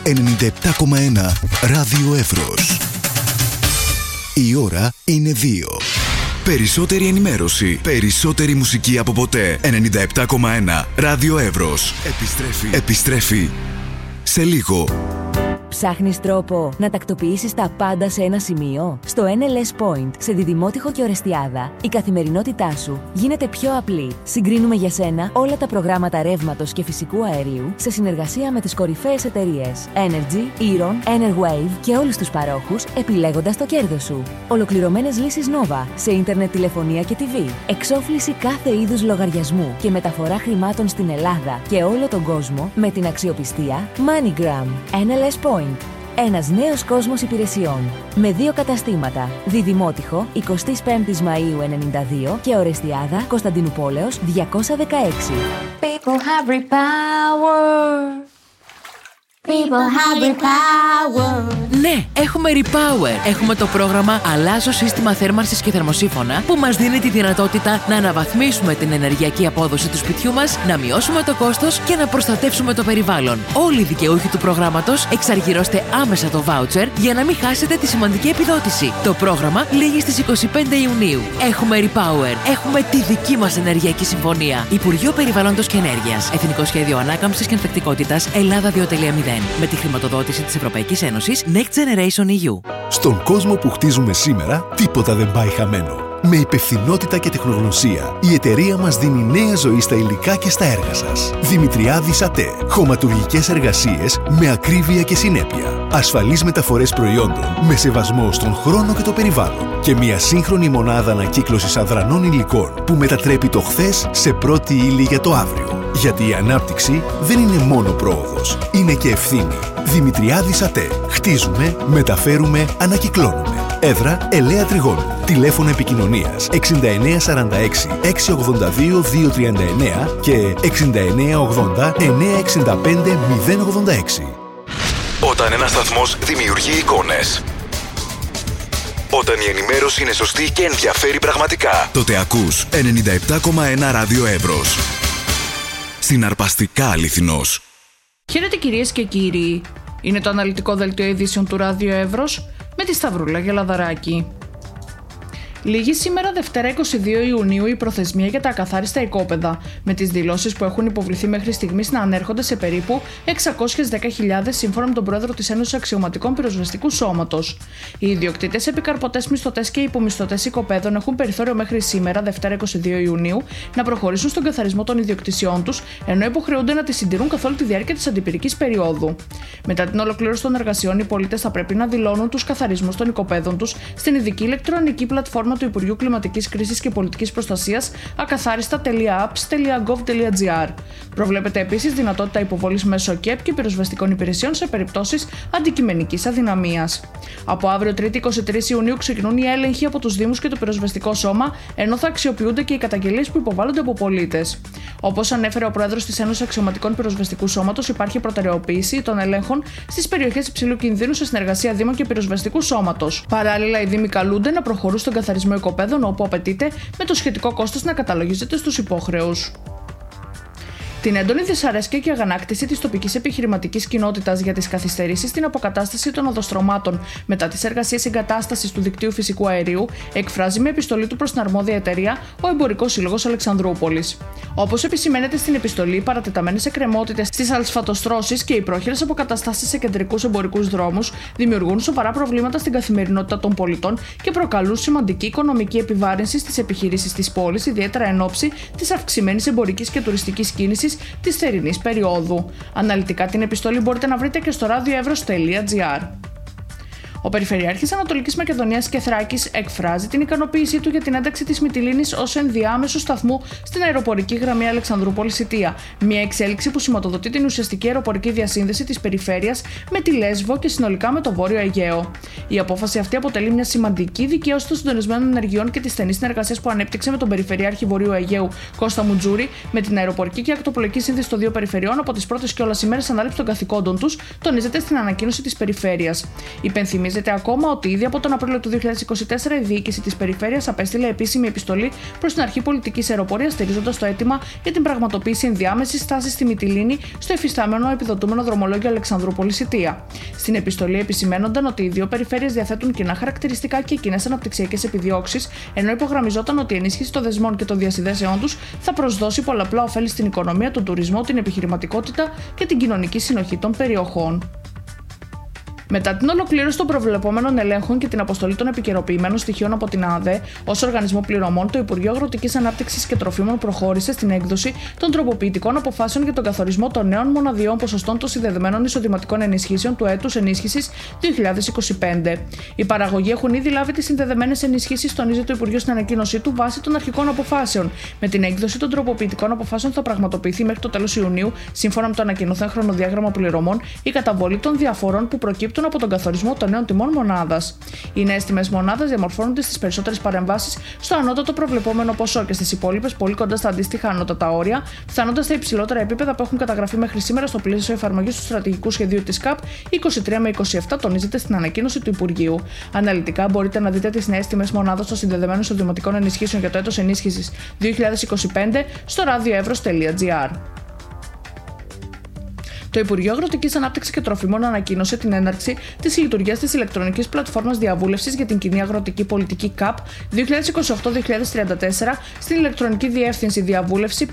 97,1 Ράδιο Εύρος. Η ώρα είναι 2. Περισσότερη ενημέρωση, περισσότερη μουσική από ποτέ. 97,1 Ράδιο Εύρος. Επιστρέφει σε λίγο. Ψάχνεις τρόπο να τακτοποιήσεις τα πάντα σε ένα σημείο? Στο NLS Point, σε Διδημότυχο και Ορεστιάδα, η καθημερινότητά σου γίνεται πιο απλή. Συγκρίνουμε για σένα όλα τα προγράμματα ρεύματος και φυσικού αερίου σε συνεργασία με τις κορυφαίες εταιρείες Energy, Eron, Enerwave και όλους τους παρόχους, επιλέγοντας το κέρδος σου. Ολοκληρωμένες λύσεις Nova σε ίντερνετ, τηλεφωνία και TV. Εξόφληση κάθε είδους λογαριασμού και μεταφορά χρημάτων στην Ελλάδα και όλο τον κόσμο με την αξιοπιστία MoneyGram. NLS Point. Ένας νέος κόσμος υπηρεσιών. Με 2 καταστήματα. Διδημότυχο, 25 Μαΐου 92 και Ορεστιάδα, Κωνσταντινουπόλεως 216. People have repower. People have repower. Ναι, έχουμε Repower. Έχουμε το πρόγραμμα Αλλάζω σύστημα θέρμανσης και θερμοσύφωνα που μας δίνει τη δυνατότητα να αναβαθμίσουμε την ενεργειακή απόδοση του σπιτιού μας, να μειώσουμε το κόστος και να προστατεύσουμε το περιβάλλον. Όλοι οι δικαιούχοι του προγράμματος εξαργυρώστε άμεσα το voucher για να μην χάσετε τη σημαντική επιδότηση. Το πρόγραμμα λήγει στις 25 Ιουνίου. Έχουμε Repower. Έχουμε τη δική μας ενεργειακή συμφωνία. Υπουργείο Περιβάλλοντος και Ενέργειας. Εθνικό Σχέδιο Ανάκαμψης και Ανθεκτικότητας Ελλάδα 2.0. Με τη χρηματοδότηση της Ευρωπαϊκής Ένωσης Next Generation EU. Στον κόσμο που χτίζουμε σήμερα, τίποτα δεν πάει χαμένο. Με υπευθυνότητα και τεχνογνωσία, η εταιρεία μας δίνει νέα ζωή στα υλικά και στα έργα σας. Δημητριάδης ΑΤΕ. Χωματουργικές εργασίες με ακρίβεια και συνέπεια. Ασφαλείς μεταφορές προϊόντων με σεβασμό στον χρόνο και το περιβάλλον. Και μια σύγχρονη μονάδα ανακύκλωσης αδρανών υλικών που μετατρέπει το χθες σε πρώτη ύλη για το αύριο. Γιατί η ανάπτυξη δεν είναι μόνο πρόοδος, είναι και ευθύνη. Δημητριάδης ΑΤΕ. Χτίζουμε, μεταφέρουμε, ανακυκλώνουμε. Έδρα Ελαία Τριγώνου. Τηλέφωνο επικοινωνίας 6946 682 239 και 6980 965 086. Όταν ένας σταθμός δημιουργεί εικόνες, όταν η ενημέρωση είναι σωστή και ενδιαφέρει πραγματικά, τότε ακούς 97,1 Ράδιο Εύρος. Συναρπαστικά αληθινός. Χαίρετε κυρίες και κύριοι. Είναι το αναλυτικό δελτίο ειδήσεων του Ράδιο Εύρος με τη Σταυρούλα Γελαδαράκη. Λήγει σήμερα Δευτέρα 22 Ιουνίου η προθεσμία για τα ακαθάριστα οικόπεδα, με τις δηλώσεις που έχουν υποβληθεί μέχρι στιγμής να ανέρχονται σε περίπου 610.000 σύμφωνα με τον πρόεδρο της Ένωσης Αξιωματικών Πυροσβεστικού Σώματος. Οι ιδιοκτήτες, επικαρποτές, μισθωτές και υπομισθωτές οικοπαίδων έχουν περιθώριο μέχρι σήμερα, Δευτέρα 22 Ιουνίου, να προχωρήσουν στον καθαρισμό των ιδιοκτησιών τους, ενώ υποχρεούνται να τις συντηρούν καθ' όλη τη διάρκεια της αντιπυρικής περίοδου. Μετά την ολοκλήρωση των εργασιών, οι πολίτες θα πρέπει να δηλώνουν τους καθαρισμούς των οικοπαίδων τους στην ειδική ηλεκτρονική πλατφόρμα του Υπουργείου Κλιματικής Κρίσης και Πολιτικής Προστασίας ακαθάριστα.apps.gov.gr. Προβλέπεται επίσης δυνατότητα υποβολής μέσω ΚΕΠ και πυροσβεστικών υπηρεσιών σε περιπτώσεις αντικειμενικής αδυναμίας. Από αύριο 3η 23 Ιουνίου ξεκινούν οι έλεγχοι από τους Δήμους και το Πυροσβεστικό Σώμα, ενώ θα αξιοποιούνται και οι καταγγελίες που υποβάλλονται από πολίτες. Όπως ανέφερε ο πρόεδρος της Ένωσης Αξιωματικών Πυροσβεστικού Σώματος, υπάρχει προτεραιοποίηση των ελέγχων στις περιοχές υψηλού κινδύνου σε συνεργασία Δήμων και Πυροσβεστικού Σώματος. Παράλληλα, οι Δήμοι καλούνται να προχωρούν στον καθαρισμό οικοπαίδων όπου απαιτείται, με το σχετικό κόστος να καταλογίζεται στους υπόχρεους. Την έντονη δυσαρέσκεια και αγανάκτηση της τοπικής επιχειρηματικής κοινότητας για τις καθυστερήσεις στην αποκατάσταση των οδοστρωμάτων μετά τις εργασίες εγκατάστασης του δικτύου φυσικού αερίου εκφράζει με επιστολή του προς την αρμόδια εταιρεία ο Εμπορικός Σύλλογος Αλεξανδρούπολης. Όπως επισημαίνεται στην επιστολή, οι παρατεταμένες εκκρεμότητες στις ασφαλτοστρώσεις και οι πρόχειρες αποκαταστάσεις σε κεντρικούς εμπορικούς δρόμους δημιουργούν σοβαρά προβλήματα στην καθημερινότητα των πολιτών και προκαλούν σημαντική οικονομική επιβάρυνση στις επιχειρήσεις της πόλης, ιδιαίτερα εν ώψη της αυξημένης εμπορικής και τουριστικής κίνησης της θερινής περίοδου. Αναλυτικά την επιστολή μπορείτε να βρείτε και στο radioevros.gr. Ο Περιφερειάρχης Ανατολικής Μακεδονίας και Θράκης εκφράζει την ικανοποίησή του για την ένταξη της Μυτιλήνης ως ενδιάμεσου σταθμού στην αεροπορική γραμμή Αλεξανδρούπολης-Σιτία, μια εξέλιξη που σηματοδοτεί την ουσιαστική αεροπορική διασύνδεση της περιφέρειας με τη Λέσβο και συνολικά με το Βόρειο Αιγαίο. Η απόφαση αυτή αποτελεί μια σημαντική δικαίωση των συντονισμένων ενεργειών και τη στενή συνεργασία που ανέπτυξε με τον Περιφερειάρχη Βορείου Αιγαίου Κώστα Μουτζούρη με την αεροπορική και ακτοπλοϊκή σύνδεση των δύο περιφερειών από τις πρώτες κιόλας ημέρες ανάληψης των καθηκόντων τους, τονίζεται στην ανακοίνωση της περιφέρειας. Τονίζεται ακόμα ότι ήδη από τον Απρίλιο του 2024 η διοίκηση της περιφέρειας απέστειλε επίσημη επιστολή προς την Αρχή Πολιτικής Αεροπορίας, στηρίζοντας το αίτημα για την πραγματοποίηση ενδιάμεσης στάσης στη Μυτιλήνη στο εφιστάμενο επιδοτούμενο δρομολόγιο Αλεξανδρούπολης-Ιτία. Στην επιστολή επισημαίνονταν ότι οι δύο περιφέρειες διαθέτουν κοινά χαρακτηριστικά και κοινές αναπτυξιακές επιδιώξεις, ενώ υπογραμμιζόταν ότι η ενίσχυση των δεσμών και των διασυνδέσεών τους θα προσδώσει πολλαπλά ωφέλη στην οικονομία, τον τουρισμό, την επιχειρηματικότητα και την κοινωνική συνοχή των περιοχών. Μετά την ολοκλήρωση των προβλεπόμενων ελέγχων και την αποστολή των επικαιροποιημένων στοιχείων από την ΑΔΕ ως οργανισμό πληρωμών, το Υπουργείο Αγροτικής Ανάπτυξης και Τροφίμων προχώρησε στην έκδοση των τροποποιητικών αποφάσεων για τον καθορισμό των νέων μοναδιών ποσοστών των συνδεδεμένων εισοδηματικών ενισχύσεων του έτους ενίσχυσης 2025. Οι παραγωγοί έχουν ήδη λάβει τις συνδεδεμένες ενισχύσεις, τονίζει το Υπουργείο στην ανακοίνωσή του, βάσει των αρχικών αποφάσεων. Με την έκδοση των τροποποιητικών αποφάσεων θα πραγματοποιηθεί μέχρι το τέλος Ιουνίου, σύμφωνα με το ανακοινωθέν χρονοδιάγραμμα πληρωμών, η καταβολή των διαφορών που προκύπτουν από τον καθορισμό των νέων τιμών μονάδας. Οι νέες τιμές μονάδας διαμορφώνονται στις περισσότερες παρεμβάσεις στο ανώτατο προβλεπόμενο ποσό και στις υπόλοιπες πολύ κοντά στα αντίστοιχα ανώτατα όρια, φτάνοντας στα υψηλότερα επίπεδα που έχουν καταγραφεί μέχρι σήμερα στο πλαίσιο εφαρμογής του στρατηγικού σχεδίου της ΚΑΠ 23 με 27, τονίζεται στην ανακοίνωση του Υπουργείου. Αναλυτικά μπορείτε να δείτε τις νέες τιμές μονάδας των συνδεδεμένων εισοδηματικών ενισχύσεων για το έτος ενίσχυσης 2025 στο radioevros.gr. Το Υπουργείο Αγροτικής Ανάπτυξης και Τροφίμων ανακοίνωσε την έναρξη της λειτουργίας της ηλεκτρονικής πλατφόρμας διαβούλευσης για την κοινή αγροτική πολιτική ΚΑΠ 2028-2034 στην ηλεκτρονική διεύθυνση διαβούλευση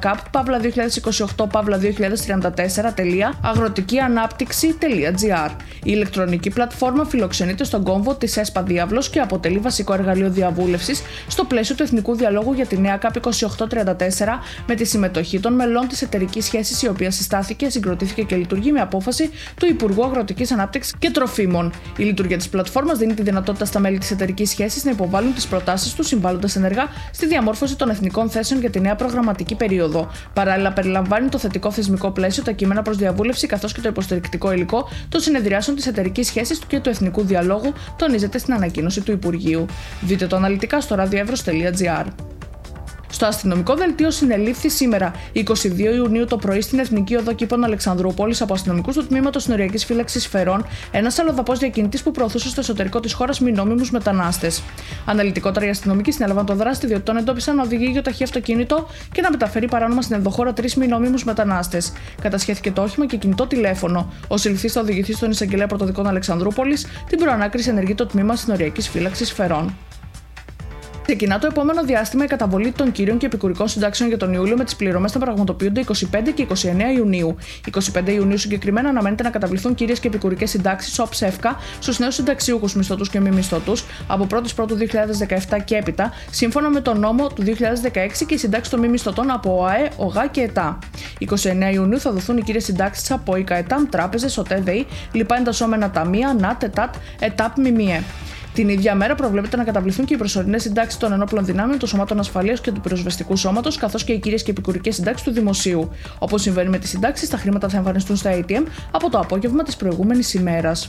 pavlacap2034.agrotikianaptixi.gr. Η ηλεκτρονική πλατφόρμα φιλοξενείται στον κόμβο της ΕΣΠΑ Διάβλος και αποτελεί βασικό εργαλείο διαβούλευσης στο πλαίσιο του Εθνικού Διαλόγου για τη νέα ΚΑΠ 2834 με τη συμμετοχή των μελών της εταιρικής σχέσης, η οποία συστάθηκε, συγκροτήθηκε και λειτουργεί με απόφαση του Υπουργού Αγροτικής Ανάπτυξης και Τροφίμων. Η λειτουργία της πλατφόρμας δίνει τη δυνατότητα στα μέλη της εταιρικής σχέσης να υποβάλουν τις προτάσεις τους, συμβάλλοντας ενεργά στη διαμόρφωση των εθνικών θέσεων για τη νέα προγραμματική περίοδο. Παράλληλα, περιλαμβάνει το θετικό θεσμικό πλαίσιο, τα κείμενα προς διαβούλευση καθώς και το υποστηρικτικό υλικό των συνεδριάσεων της εταιρικής σχέσης και του Εθνικού Διαλόγου, τονίζεται στην ανακοίνωση του Υπουργείου. Δείτε το αναλυτικά στο radioevros.gr. Στο αστυνομικό δελτίο συνελήφθη σήμερα, 22 Ιουνίου το πρωί, στην Εθνική Οδό Κήπων Αλεξανδρούπολης από αστυνομικούς του Τμήματος Συνοριακής Φύλαξης Φερών, ένας αλλοδαπός διακινητής που προωθούσε στο εσωτερικό της χώρας μη νόμιμους μετανάστες. Αναλυτικότερα, οι αστυνομικοί συνέλαβαν τον δράστη, διότι τον εντόπισαν να οδηγεί γεωταχή αυτοκίνητο και να μεταφέρει παράνομα στην ενδοχώρα 3 μη νόμιμους μετανάστες. Κατασχέθηκε το όχημα και κινητό τηλέφωνο. Ο συλληφθής θα οδηγηθεί στον Εισαγγελέα Πρωτοδικών Αλεξανδρούπολης. Την προανάκριση ενεργεί το Τμήμα Συνοριακής Φύλαξης Φερών. Ξεκινά το επόμενο διάστημα η καταβολή των κύριων και επικουρικών συντάξεων για τον Ιούλιο, με τις πληρωμές να πραγματοποιούνται 25 και 29 Ιουνίου. 25 Ιουνίου συγκεκριμένα αναμένεται να καταβληθούν κύριες και επικουρικές συντάξεις ΟΠΣΕΦΚΑ στους νέους συνταξιούχους μισθωτούς και μη μισθωτούς από 1η Πρώτου 2017 και έπειτα, σύμφωνα με τον νόμο του 2016 και οι συντάξεις των μη μισθωτών από ΟΑΕ, ΟΓΑ και ΕΤΑ. 29 Ιουνίου θα δοθούν οι κύριες συντάξεις από ΙΚΑ, ΕΤΑΜ, τράπεζες, ΟΤΕ, λοιπά εντασσόμενα ταμεία, ΝΑΤ, ΕΤΑΤ, ΕΤΑΠ, ΜΜΕ. Την ίδια μέρα προβλέπεται να καταβληθούν και οι προσωρινές συντάξεις των ενόπλων δυνάμεων, των σωμάτων ασφαλείας και του πυροσβεστικού σώματος, καθώς και οι κύριες και επικουρικές συντάξεις του δημοσίου. Όπως συμβαίνει με τις συντάξεις, τα χρήματα θα εμφανιστούν στα ATM από το απόγευμα της προηγούμενης ημέρας.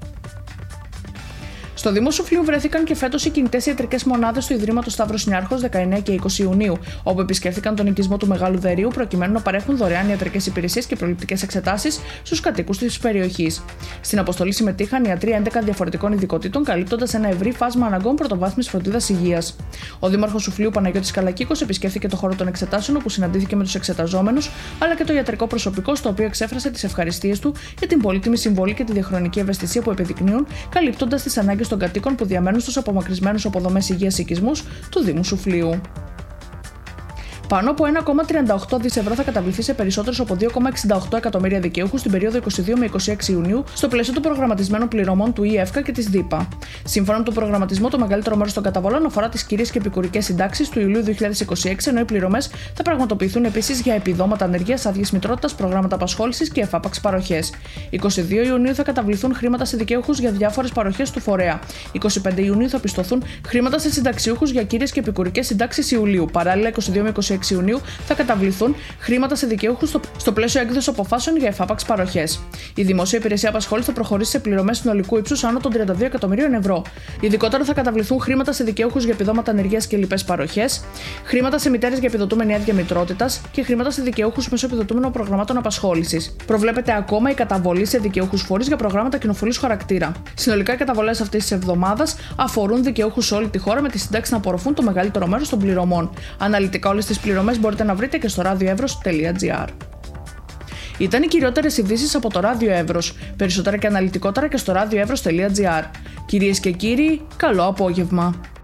Στο Δήμο Σουφλίου βρέθηκαν και φέτος οι κινητές ιατρικές μονάδες του Ιδρύματος Σταύρος Νιάρχος 19 και 20 Ιουνίου, όπου επισκέφθηκαν τον οικισμό του Μεγάλου Δερείου προκειμένου να παρέχουν δωρεάν ιατρικές υπηρεσίες και προληπτικές εξετάσεις στους κατοίκους της περιοχής. Στην αποστολή συμμετείχαν ιατροί 11 διαφορετικών ειδικοτήτων, καλύπτοντας ένα ευρύ φάσμα αναγκών πρωτοβάθμιας φροντίδας υγείας. Ο Δήμαρχος Σουφλίου Παναγιώτης Καλακίκος επισκέφθηκε το χώρο των εξετάσεων, όπου συναντήθηκε με τους εξεταζόμενους αλλά και το ιατρικό προσωπικό, στο οποίο εξέφρασε τις ευχαριστίες του για την πολύτιμη συμβολή και τη διαχρονική ευαισθησία που επιδεικνύουν, καλύπτοντας τις ανάγκες των κατοίκων που διαμένουν στους απομακρυσμένους αποδομές υγείας οικισμούς του Δήμου Σουφλίου. Πάνω από 1,38 δις ευρώ θα καταβληθεί σε περισσότερους από 2,68 εκατομμύρια δικαιούχους στην περίοδο 22 με 26 Ιουνίου στο πλαίσιο των προγραμματισμένων πληρωμών του ΙΕΦΚΑ και της ΔΥΠΑ. Σύμφωνα με τον προγραμματισμό, το μεγαλύτερο μέρος των καταβολών αφορά τις κύριες και επικουρικές συντάξεις του Ιουλίου 2026, ενώ οι πληρωμές θα πραγματοποιηθούν επίσης για επιδόματα ανεργίας, άδειες μητρότητας, προγράμματα απασχόλησης και εφάπαξ παροχές. 22 Ιουνίου θα καταβληθούν χρήματα σε δικαιούχους για διάφορες παροχές του φορέα. 25 Ιουνίου θα πιστωθούν χρήματα σε συνταξιούχους για κύριες και επικουρικές συντάξεις Ιουλίου. Παράλληλα, 22 με 26 26 Ιουνίου θα καταβληθούν χρήματα σε δικαιούχους στο πλαίσιο έκδοσης αποφάσεων για εφάπαξ παροχές. Η Δημόσια Υπηρεσία Απασχόλησης θα προχωρήσει σε πληρωμές συνολικού ύψους άνω των 32 εκατομμυρίων ευρώ. Ειδικότερα θα καταβληθούν χρήματα σε δικαιούχους για επιδόματα ανεργίας και λοιπές παροχές, χρήματα σε μητέρες για επιδοτούμενη άδεια μητρότητας και χρήματα σε δικαιούχους μέσω επιδοτούμενων προγραμμάτων απασχόλησης. Προβλέπεται ακόμα η καταβολή σε δικαιούχους φορείς για προγράμματα κοινοφελούς χαρακτήρα. Συνολικά, οι καταβολές αυτής της εβδομάδας αφορούν δικαιούχους σε όλη τη χώρα, με τις συντάξεις να απορροφούν το μεγαλύτερο μέρος των πληρωμών. Αναλυτικά όλες τις πληρωμές μπορείτε να βρείτε και στο radioevros.gr. Ήταν οι κυριότερες ειδήσεις από το Ράδιο Εύρος. Περισσότερα και αναλυτικότερα και στο radioevros.gr. Κυρίες και κύριοι, καλό απόγευμα.